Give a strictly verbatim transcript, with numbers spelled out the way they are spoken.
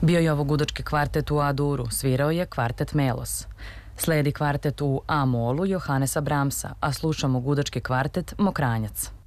Bio je ovo gudački kvartet u A-duru, svirao je kvartet Melos. Sledi kvartet u A-molu Johanesa Brahmsa, a slušamo gudački kvartet Mokranjac.